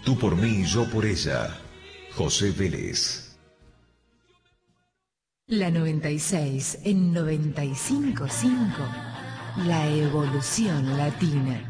Tú por mí y yo por ella. José Vélez. La 96 en 95.5. La evolución latina.